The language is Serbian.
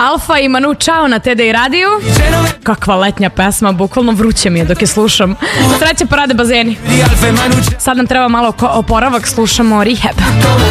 Alfa i Manu Chao na TD radiju. Kakva letnja pesma, bukvalno vruće mi je dok je slušam. Sreće pa rade bazeni. Sad nam treba malo oporavak, slušamo Rehab.